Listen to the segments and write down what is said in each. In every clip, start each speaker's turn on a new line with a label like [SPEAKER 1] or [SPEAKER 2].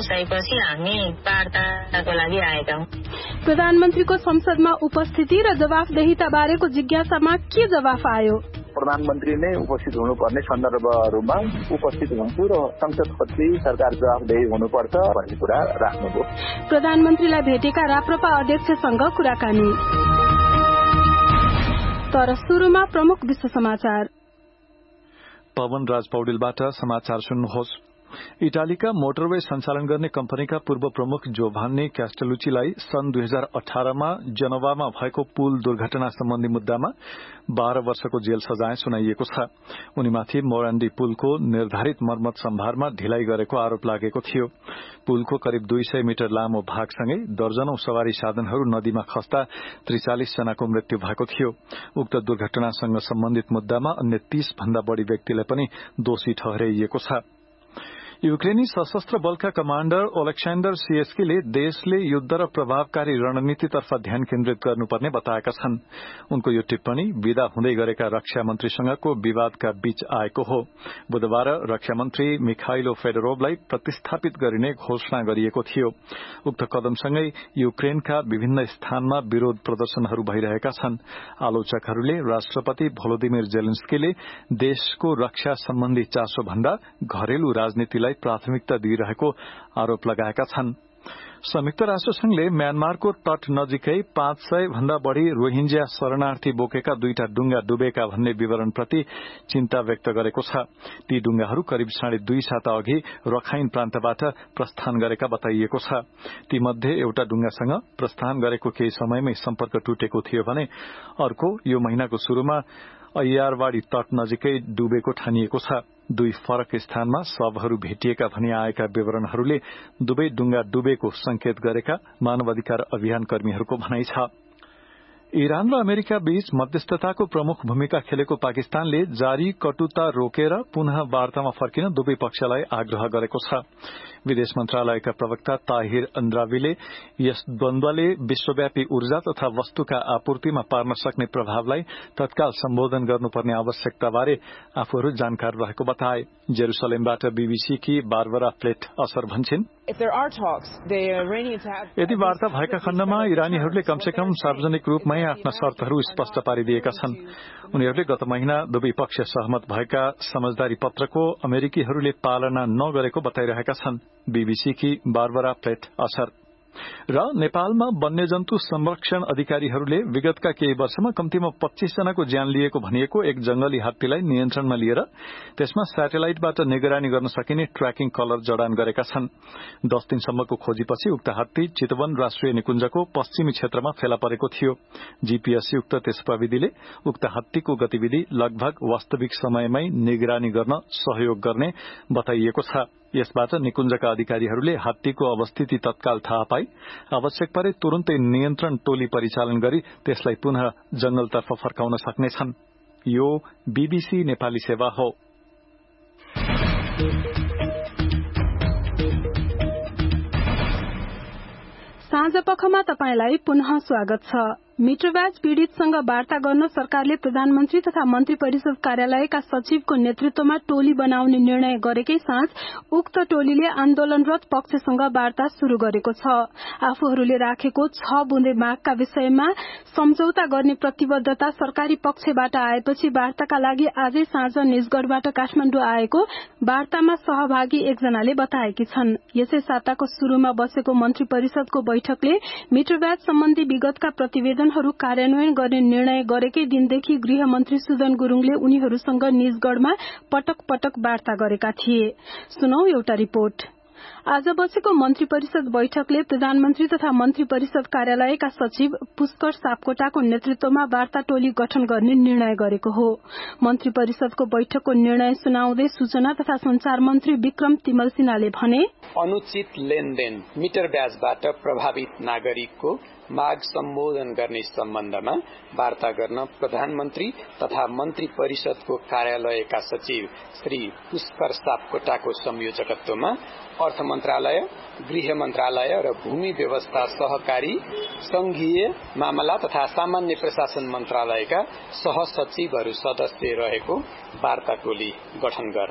[SPEAKER 1] बसाएपछि हामी वार्ताको लागि आएका हौं।
[SPEAKER 2] प्रधानमन्त्रीको संसदमा उपस्थिति र जवाफदेहिता बारेको जिज्ञासामा के जवाफ आयो?
[SPEAKER 3] प्रधानमन्त्री नै उपस्थित हुनुपर्ने सन्दर्भहरूमा उपस्थित हुन्छु र संसदपछि सरकार जवाफदेही हुनुपर्छ भन्ने कुरा राख्नुभयो।
[SPEAKER 2] प्रधानमन्त्रीलाई भेटेका राप्रपा अध्यक्षसँग कुराकानी। तर सुरुमा प्रमुख विश्व समाचार।
[SPEAKER 4] पवन राज पौडेलबाट समाचार सुन्नुहोस्। इटालीका मोटरवे सञ्चालन गर्ने कम्पनीका पूर्व प्रमुख जोभान्नी क्यास्टेलुचीलाई सन् 2018 मा जेनोभामा भएको पुल दुर्घटना सम्बन्धी मुद्दामा 12 वर्षको जेल सजाय सुनाइएको छ। उनीमाथि मोरान्डी पुलको निर्धारित मर्मत सम्भारमा ढिलाइ गरेको आरोप लागेको थियो। पुलको करिब 200 मिटर लामो भागसँगै दर्जनौं सवारी साधनहरू नदीमा खस्दा 43 जनाको मृत्यु भएको थियो। उक्त दुर्घटनासँग सम्बन्धित मुद्दामा अन्य 30 भन्दा बढ़ी व्यक्तिलाई पनि दोषी ठहराइएको छ। युक्रेनी सशस्त्र बलका कमाण्डर ओलेक्सान्डर सिएस्कीले देशले युद्ध र प्रभावकारी रणनीतितर्फ ध्यान केन्द्रित गर्नुपर्ने बताएका छन्। उनको यो टिप्पणी विदा हुँदै गरेका रक्षा मन्त्रीसँगको विवादका बीच आएको हो। बुधबार रक्षा मन्त्री मिखाइलो फेडोरोभलाई प्रतिस्थापित गरिने घोषणा गरिएको थियो। उक्त कदमसँगै युक्रेनका विभिन्न स्थानमा विरोध प्रदर्शनहरू भइरहेका छन्। आलोचकहरूले राष्ट्रपति भोलोदिमिर जेलेन्स्कीले देशको रक्षा सम्बन्धी चासो भन्दा घरेलु राजनीतिलाई प्राथमिकता दिइरहेको आरोप लगाएका छन्। संयुक्त राष्ट्रसंघले म्यानमारको तट नजिकै 500 भन्दा बढ़ी रोहिंग्या शरणार्थी बोकेका 2टा डुंगा डुबेका भन्ने विवरणप्रति चिन्ता व्यक्त गरेको छ। ती डुंगाहरू करिब 2.5 साता अघि रखाइन प्रान्तबाट प्रस्थान गरेका बताइएको छ। ती मध्ये एउटा डुंगासँग प्रस्थान गरेको केही समयमै सम्पर्क टुटेको थियो भने अर्को यो महिनाको शुरूमा अय्यारवाड़ी तट नजिकै डुबेको ठानिएको छ। 2 फरक स्थानमा शवहरू भेटिएका भनी आएका विवरणहरूले दुवै डुंगा डुबेको संकेत गरेका मानवाधिकार अभियान कर्मीहरूको भनाइ छ। इरान र अमेरिका बीच मध्यस्थताको प्रमुख भूमिका खेलेको पाकिस्तानले जारी कटुता रोकेर पुनः वार्तामा फर्किन दुवै पक्षलाई आग्रह गरेको छ। विदेश मन्त्रालयका प्रवक्ता ताहिर अन्द्रावीले यस द्वन्द्वले विश्वव्यापी ऊर्जा तथा वस्तुका आपूर्तिमा पार्न सक्ने प्रभावलाई तत्काल सम्बोधन गर्नुपर्ने आवश्यकताबारे आफूहरू जानकार रहेको बताए। जेरूसलेमबाट बीबीसीकी बारबरा प्लेट असर भन्छिन्, यदि वार्ता भएका खण्डमा इरानीहरूले कमसेकम सार्वजनिक रूपमै आफ्ना शर्तहरू स्पष्ट पारिदिएका छन्। उनीहरूले गत महिना दुवै पक्ष सहमत भएका समझदारी पत्रको अमेरिकीहरूले पालना नगरेको बताइरहेका छन्। बीबीसीकी बारबरा प्लेट असर। र नेपालमा वन्यजन्तु संरक्षण अधिकारीहरूले विगतका केही वर्षमा कम्तीमा 25 जनाको ज्यान लिएको भनिएको एक जंगली हात्तीलाई नियन्त्रणमा लिएर त्यसमा स्याटेलाइटबाट निगरानी गर्न सकिने ट्र्याकिङ कलर जडान गरेका छन्। 10 दिनसम्मको खोजीपछि उक्त हात्ती चितवन राष्ट्रिय निकुञ्जको पश्चिमी क्षेत्रमा फेला परेको थियो। जीपीएस युक्त त्यस प्रविधिले उक्त हात्तीको गतिविधि लगभग वास्तविक समयमै निगरानी गर्न सहयोग गर्ने बताइएको छ। यसबाट निकुञ्जका अधिकारीहरूले हात्तीको अवस्थिति तत्काल थाहा पाई आवश्यक परे तुरुन्तै नियन्त्रण टोली परिचालन गरी त्यसलाई पुनः जंगलतर्फ फर्काउन सक्नेछन्। यो बीबीसी नेपाली सेवा हो।
[SPEAKER 2] साँझपखमा तपाईंलाई पुनः स्वागत छ। मिटरब्याज पीड़ितसँग वार्ता गर्न सरकारले प्रधानमन्त्री तथा मन्त्री परिषद कार्यालयका सचिवको नेतृत्वमा टोली बनाउने निर्णय गरेकै साँझ उक्त टोलीले आन्दोलनरत पक्षसँग वार्ता शुरू गरेको छ। आफूहरूले राखेको 6 बुँदे मागका विषयमा सम्झौता गर्ने प्रतिबद्धता सरकारी पक्षबाट आएपछि वार्ताका लागि आजै साँझ निजगढ़बाट काठमाडौँ आएको वार्तामा सहभागी एकजनाले बताएकी छन्। यसै साताको शुरूमा बसेको मन्त्री परिषदको बैठकले मिटरब्याज सम्बन्धी विगतका प्रतिवेदन कार्यान्वयन गर्ने निर्णय गरेकै दिनदेखि गृहमन्त्री सुदन गुरूङले उनीहरूसँग निजगढ़मा पटक पटक वार्ता गरेका थिए। सुनौ एउटा रिपोर्ट। आज बसेको मन्त्री परिषद बैठकले प्रधानमन्त्री तथा मन्त्री परिषद कार्यालयका सचिव पुष्कर सापकोटाको नेतृत्वमा वार्ता टोली गठन गर्ने निर्णय गरेको हो। मन्त्री परिषदको बैठकको निर्णय सुनाउँदै सूचना तथा संचार मन्त्री विक्रम तिमल सिन्हाले भने,
[SPEAKER 5] अनुचित लेनदेन मिटर ब्याजबाट प्रभावित नागरिकको माग सम्बोधन गर्ने सम्बन्धमा वार्ता गर्न प्रधानमन्त्री तथा मन्त्री परिषदको कार्यालयका सचिव श्री पुष्कर सापकोटाको संयोजकत्वमा अर्थ मन्त्रालय, गृह मन्त्रालय र भूमि व्यवस्था सहकारी संघीय मामला तथा सामान्य प्रशासन मन्त्रालयका सहसचिवहरू सदस्य रहेको वार्ता टोली गठन गर्ने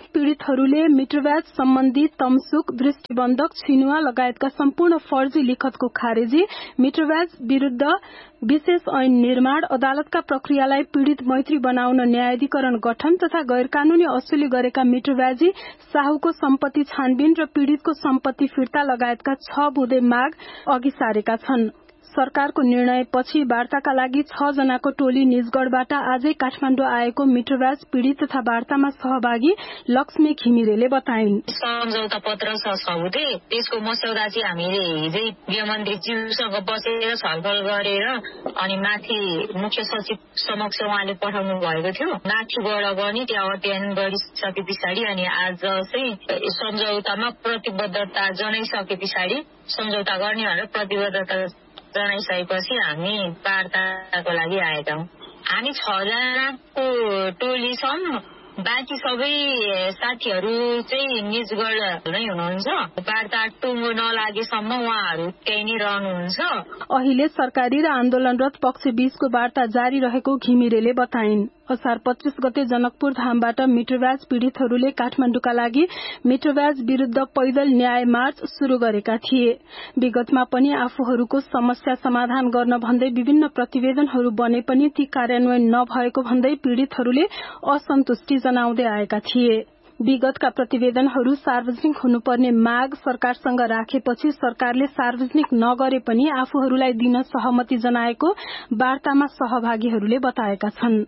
[SPEAKER 2] पीड़ितहरूले मिटरब्याज सम्बन्धी तमसुक, दृष्टिबन्धक, छिनुवा लगायतका सम्पूर्ण फर्जी लिखतको खारेजी, मिटरब्याज विरूद्ध विशेष ऐन निर्माण, अदालतका प्रक्रियालाई पीड़ित मैत्री बनाउन न्यायाधिकरण गठन तथा गैरकानूनी असुली गरेका मिटरब्याजी साहुको सम्पत्ति छानबिन र पीड़ितको सम्पत्ति फिर्ता लगायतका 6 बुँदे माग अघि सारेका छन्। सरकारको निर्णयपछि वार्ताका लागि 6 जनाको टोली निजगढ़बाट आजै काठमाडौँ आएको मिटरब्याज पीड़ित तथा वार्तामा सहभागी लक्ष्मी घिमिरेले बताइन्।
[SPEAKER 1] सम्झौता पत्र छ सबुते, त्यसको मस्यौदा चाहिँ हामीले हिजै गृहमन्त्रीज्यूसँग बसेर छलफल गरेर अनि माथि मुख्य सचिव समक्ष उहाँले पठाउनु भएको थियो। माथिबाट पनि त्यहाँ अध्ययन गरिसके पछाडि अनि आज चाहिँ सम्झौतामा प्रतिबद्धता जनाइसके पछाडि सम्झौता गर्ने भनेर प्रतिबद्धता जनाइसकेपछि हामी वार्ताको लागि आएका हौं। हामी 6 जनाको टोली छौं, बाँकी सबै साथीहरू चाहिँ निजगढ नै हुनुहुन्छ। वार्ता टुङ्गो नलागेसम्म उहाँहरू त्यही नै रहनुहुन्छ।
[SPEAKER 2] अहिले सरकारी र आन्दोलनरत पक्ष बीचको वार्ता जारी रहेको घिमिरेले बताइन्। असार 25 गते जनकपुर धामबाट मिटरब्याज पीड़ितहरूले काठमाडौँका लागि मिटरब्याज विरूद्ध पैदल न्याय मार्च शुरू गरेका थिए। विगतमा पनि आफूहरूको समस्या समाधान गर्न भन्दै विभिन्न प्रतिवेदनहरू बने पनि ती कार्यान्वयन नभएको भन्दै पीड़ितहरूले असन्तुष्टि जनाउँदै आएका थिए। विगतका प्रतिवेदनहरू सार्वजनिक हुनुपर्ने माग सरकारसँग राखेपछि सरकारले सार्वजनिक नगरे पनि आफूहरूलाई दिन सहमति जनाएको वार्तामा सहभागीहरूले बताएका छन्।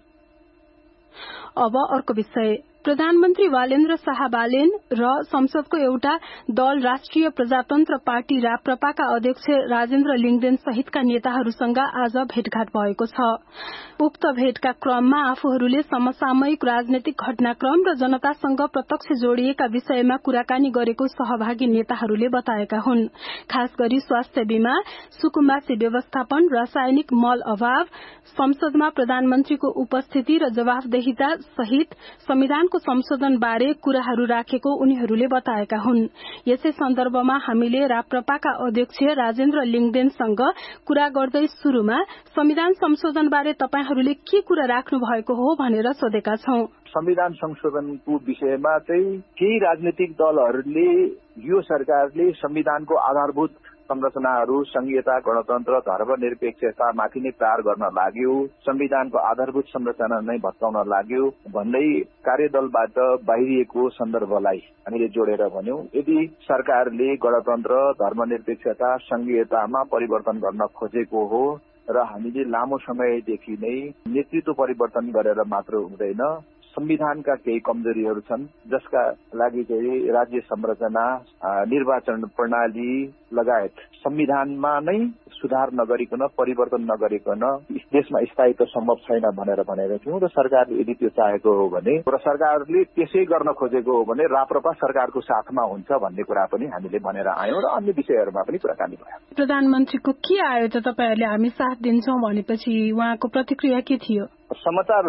[SPEAKER 2] अब अर्को विषय, प्रधानमन्त्री वालेन्द्र शाह बालेन र संसदको एउटा दल राष्ट्रिय प्रजातन्त्र पार्टी राप्रपाका अध्यक्ष राजेन्द्र लिङदेन सहितका नेताहरूसँग आज भेटघाट भएको छ। उक्त भेटका क्रममा आफूहरूले समसामयिक राजनैतिक घटनाक्रम र जनतासँग प्रत्यक्ष जोडिएका विषयमा कुराकानी गरेको सहभागी नेताहरूले बताएका हुन्। खास गरी स्वास्थ्य बीमा, सुकुम्बासी व्यवस्थापन, रासायनिक मल अभाव, संसदमा प्रधानमन्त्रीको उपस्थिति र जवाफदेहिता सहित संविधानको संशोधन बारे कुराहरू राखेको उनीहरूले बताएका हुन्। यसै सन्दर्भमा हामीले राप्रपाका अध्यक्ष राजेन्द्र लिङदेनसँग कुरा गर्दै शुरूमा संविधान संशोधन बारे तपाईहरूले के कुरा राख्नु भएको हो भनेर सोधेका छौं।
[SPEAKER 3] संविधान संशोधनको विषयमा चाहिँ केही राजनीतिक दलहरूले यो सरकारले संविधानको आधारभूत संरचनाहरू संघीयता, गणतन्त्र, धर्मनिरपेक्षतामाथि नै प्रहार गर्न लाग्यो, संविधानको आधारभूत संरचना नै भत्काउन लाग्यो भन्दै कार्यदलबाट बाहिरिएको सन्दर्भलाई हामीले जोडेर भन्यौं। यदि सरकारले गणतन्त्र, धर्मनिरपेक्षता, संघीयतामा परिवर्तन गर्न खोजेको हो र हामीले लामो समयदेखि नै नेतृत्व परिवर्तन गरेर मात्र हुँदैन, संविधानका केही कमजोरीहरू छन् जसका लागि चाहिँ राज्य संरचना, निर्वाचन प्रणाली लगायत संविधानमा नै सुधार नगरिकन, परिवर्तन नगरिकन देशमा स्थायित्व सम्भव छैन भनेर भनेका थियौं र सरकारले यदि त्यो चाहेको हो भने र सरकारले त्यसै गर्न खोजेको हो भने राप्रपा सरकारको साथमा हुन्छ भन्ने कुरा पनि हामीले भनेर आयौं र अन्य विषयहरूमा पनि कुराकानी भयो।
[SPEAKER 2] प्रधानमन्त्रीको के आयो त तपाईहरूले हामी साथ दिन्छौं भनेपछि उहाँको प्रतिक्रिया के थियो?
[SPEAKER 3] समाचार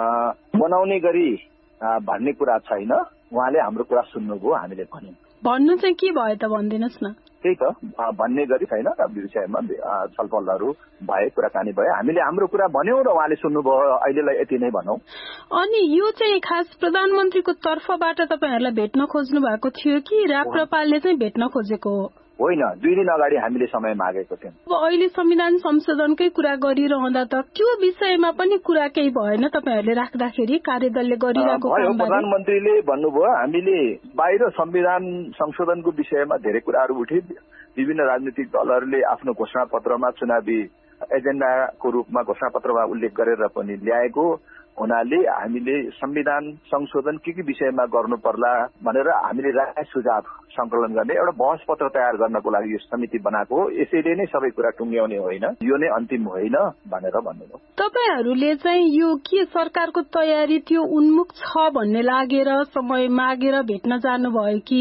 [SPEAKER 3] बनाउने गरी भन्ने कुरा छैन, उहाँले हाम्रो कुरा सुन्नुभयो, हामीले भन्यौं।
[SPEAKER 2] भन्नु चाहिँ के भयो त भनिदिनुहोस् न।
[SPEAKER 3] त्यही त भन्ने गरी छैन, विषयमा छलफलहरू भए, कुराकानी भए, हामीले हाम्रो कुरा भन्यौं र उहाँले सुन्नुभयो, अहिलेलाई यति नै भनौं।
[SPEAKER 2] अनि यो चाहिँ खास प्रधानमन्त्रीको तर्फबाट तपाईहरूलाई भेट्न खोज्नु भएको थियो कि राप्रपाले चाहिँ भेट्न खोजेको हो?
[SPEAKER 3] होइन, 2 दिन अगाडि हामीले समय मागेको थियौं।
[SPEAKER 2] अब अहिले संविधान संशोधनकै कुरा गरिरहँदा त त्यो विषयमा पनि कुरा केही भएन तपाईहरूले राख्दाखेरि? कार्यदलले गरिरहेको
[SPEAKER 3] प्रधानमन्त्रीले भन्नुभयो हामीले बाहिर संविधान संशोधनको विषयमा धेरै कुराहरू उठे, विभिन्न राजनीतिक दलहरूले आफ्नो घोषणा पत्रमा चुनावी एजेन्डाको रूपमा घोषणा पत्रमा उल्लेख गरेर पनि ल्याएको हुनाले हामीले संविधान संशोधन के विषयमा गर्नु पर्ला भनेर हामीले राय सुझाव संकलन गर्ने एउटा बहस पत्र तयार गर्नको लागि यो समिति बनाएको हो। यसैले नै सबै कुरा टुङ्ग्याउने होइन, यो नै अन्तिम होइन भनेर भन्नुभयो।
[SPEAKER 2] तपाईहरूले चाहिँ यो के सरकारको तयारी त्यो उन्मुख छ भन्ने लागेर समय मागेर भेट्न जानुभयो कि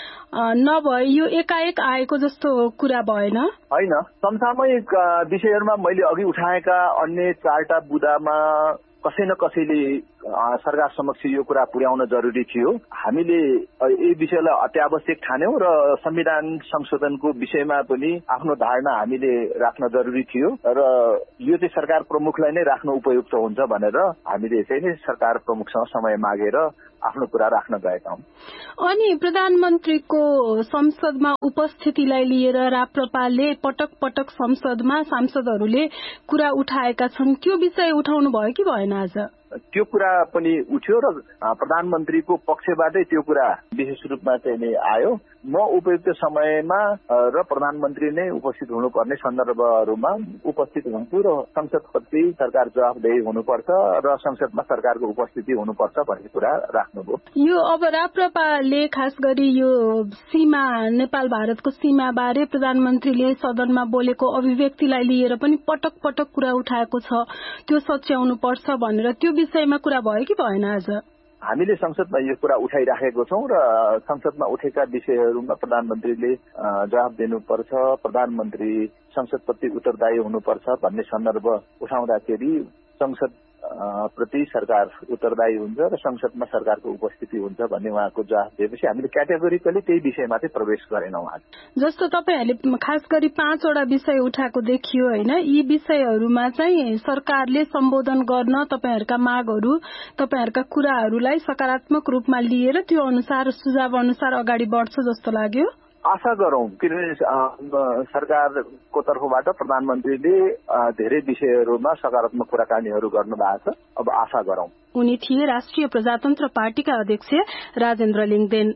[SPEAKER 2] नभए यो एकाएक आएको जस्तो कुरा भएन?
[SPEAKER 3] होइन, समसामयिक विषयहरूमा मैले अघि उठाएका अन्य 4टा बुदामा कसै न कसैले सरकार समक्ष यो कुरा पुर्याउन जरुरी थियो। हामीले यही विषयलाई अत्यावश्यक ठान्यौं र संविधान संशोधनको विषयमा पनि आफ्नो धारणा हामीले राख्न जरुरी थियो र यो चाहिँ सरकार प्रमुखलाई नै राख्न उपयुक्त हुन्छ भनेर हामीले चाहिँ नि सरकार प्रमुखसँग समय मागेर आफ्नो कुरा राख्न गएका हौं।
[SPEAKER 2] अनि प्रधानमन्त्रीको संसदमा उपस्थितिलाई लिएर राप्रपाले पटक पटक संसदमा सांसदहरूले कुरा उठाएका छन्। त्यो विषय उठाउनु भयो कि भएन? आज
[SPEAKER 3] त्यो कुरा पनि उठ्यो र प्रधानमन्त्रीको पक्षबाटै त्यो कुरा विशेष रूपमा चाहिँ नि आयो। म उपयुक्त समयमा र प्रधानमन्त्री नै उपस्थित हुनुपर्ने सन्दर्भहरूमा उपस्थित हुन्छु र संसदप्रति सरकार जवाफदेही हुनुपर्छ र संसदमा सरकारको उपस्थिति हुनुपर्छ भन्ने कुरा राख्नुभयो।
[SPEAKER 2] यो अब राप्रपाले खास गरी यो सीमा नेपाल भारतको सीमा बारे प्रधानमन्त्रीले सदनमा बोलेको अभिव्यक्तिलाई लिएर पनि पटक पटक कुरा उठाएको छ, त्यो सच्याउनु पर्छ भनेर। त्यो विषयमा कुरा भयो कि भएन? आज
[SPEAKER 3] हामीले संसदमा यो कुरा उठाइराखेको छौं र संसदमा उठेका विषयहरूमा प्रधानमन्त्रीले जवाफ दिनुपर्छ, प्रधानमन्त्री संसदप्रति उत्तरदायी हुनुपर्छ भन्ने सन्दर्भ उठाउँदाखेरि संसद प्रति सरकार उत्तरदायी हुन्छ र संसदमा सरकारको उपस्थिति हुन्छ भन्ने उहाँको जवाफ दिएपछि हामीले क्याटेगोरिकली त्यही विषयमाथि प्रवेश गरेनौं। आज
[SPEAKER 2] जस्तो तपाईहरुले खास गरी 5 वटा विषय उठाएको देखियो हैन, यी विषयहरूमा चाहिँ सरकारले सम्बोधन गर्न तपाईहरुका मागहरू, तपाईहरुका कुराहरूलाई सकारात्मक रूपमा लिएर त्यो अनुसार सुझाव अनुसार अगाडि बढ्छ जस्तो लाग्यो।
[SPEAKER 3] आशा गरौं, किनभने सरकारको तर्फबाट प्रधानमन्त्रीले धेरै विषयहरूमा सकारात्मक कुराकानीहरू गर्नु भएको छ। अब आशा गरौं।
[SPEAKER 2] उनी थिए राष्ट्रिय प्रजातन्त्र पार्टीका अध्यक्ष राजेन्द्र लिङदेन।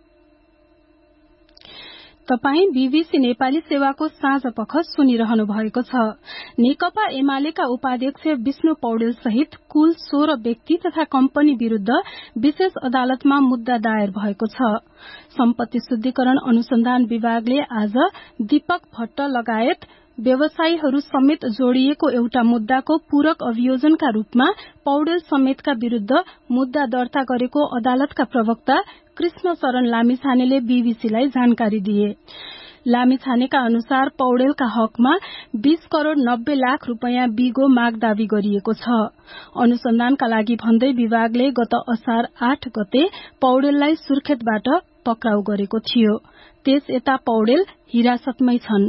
[SPEAKER 2] तपाई बीबीसी नेपाली सेवाको साँझ पख सुनिरहनु भएको छ। नेकपा एमालेका उपाध्यक्ष विष्णु पौडेल सहित कुल 16 व्यक्ति तथा कम्पनी विरूद्ध विशेष अदालतमा मुद्दा दायर भएको छ। सम्पत्ति शुद्धिकरण अनुसन्धान विभागले आज दीपक भट्ट लगायत व्यवसायीहरू समेत जोडिएको एउटा मुद्दाको पूरक अभियोजनका रूपमा पौडेल समेतका विरूद्ध मुद्दा दर्ता गरेको अदालतका प्रवक्ता कृष्ण शरण लामिछानेले बीबीसीलाई जानकारी दिए। लामिछानेका अनुसार पौडेलका हकमा 20 करोड़ 90 लाख रूपैयाँ बिगो माग दावी गरिएको छ। अनुसन्धानका लागि भन्दै विभागले गत असार 8 गते पौडेललाई सुर्खेतबाट पक्राउ गरेको थियो। त्यस यता पौडेल हिरासतमै छन्।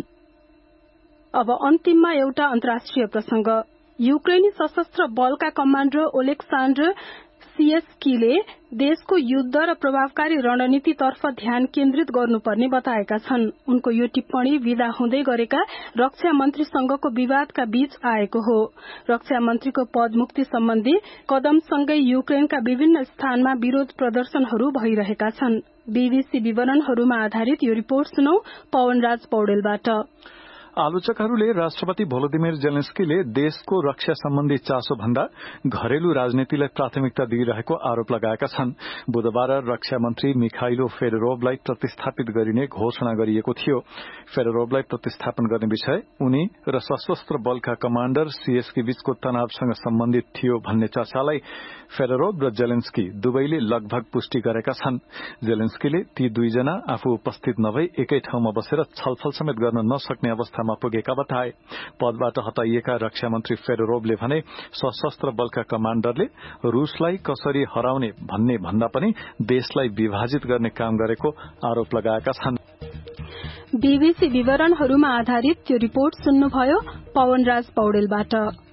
[SPEAKER 2] अब अन्तिममा एउटा अन्तर्राष्ट्रिय प्रसंग। युक्रेनी सशस्त्र बलका कमाण्डर ओलेक्सान्डर सिएस्कीले देशको युद्ध र प्रभावकारी रणनीतितर्फ ध्यान केन्द्रित गर्नुपर्ने बताएका छन्। उनको यो टिप्पणी विदा हुँदै गरेका रक्षा मन्त्रीसँगको विवादका बीच आएको हो। रक्षा मन्त्रीको पदमुक्ति सम्बन्धी कदमसँगै युक्रेनका विभिन्न स्थानमा विरोध प्रदर्शनहरू भइरहेका छन्। बीबीसी विवरणहरूमा आधारित यो रिपोर्ट सुनौ पवनराज पौडेलबाट।
[SPEAKER 4] आलोचकहरूले राष्ट्रपति भोलोदिमिर जेलेन्स्कीले देशको रक्षा सम्बन्धी चासो भन्दा घरेलु राजनीतिलाई प्राथमिकता दिइरहेको आरोप लगाएका छन्। बुधबार रक्षा मन्त्री मिखाइलो फेडोरोभलाई प्रतिस्थापित गरिने घोषणा गरिएको थियो। फेडोरोभलाई प्रतिस्थापन गर्ने विषय उनी र सशस्त्र बलका कमाण्डर सीएसकी बीचको तनावसँग सम्बन्धित थियो भन्ने चर्चालाई फेडोरोभ र जेलेन्स्की दुवैले लगभग पुष्टि गरेका छन्। जेलेन्स्कीले ती दुईजना आफू उपस्थित नभई एकै ठाउँमा बसेर छलफल समेत गर्न नसक्ने अवस्थामा पुगेका बताए। पदबाट हटाइएका रक्षा मन्त्री फेडोरोभले भने सशस्त्र बलका कमाण्डरले रूसलाई कसरी हराउने भन्ने भन्दा पनि देशलाई विभाजित गर्ने काम गरेको आरोप लगाएका छन्।
[SPEAKER 2] बीबीसी विवरणहरूमा आधारित त्यो रिपोर्ट सुन्नुभयो पवनराज पौडेलबाट।